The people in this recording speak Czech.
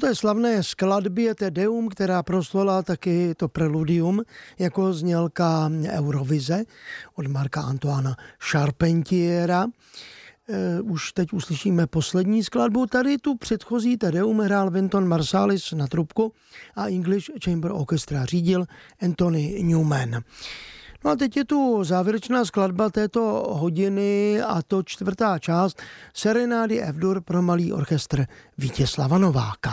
té slavné skladbě Te Deum, která proslula taky to preludium jako znělka Eurovize od Marca Antoana Charpentiera. Už teď uslyšíme poslední skladbu. Tady tu předchozí Te Deum hrál Wynton Marsalis na trubku a English Chamber Orchestra řídil Anthony Newman. No a teď je tu závěrečná skladba této hodiny a to 4. část Serenády F-dur pro malý orchestr Vítězslava Nováka.